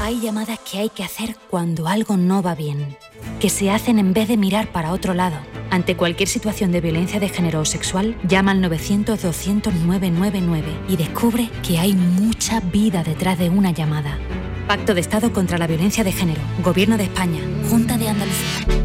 Hay llamadas que hay que hacer cuando algo no va bien, que se hacen en vez de mirar para otro lado. Ante cualquier situación de violencia de género o sexual, llama al 900-200-999 y descubre que hay mucha vida detrás de una llamada. Pacto de Estado contra la Violencia de Género, Gobierno de España, Junta de Andalucía.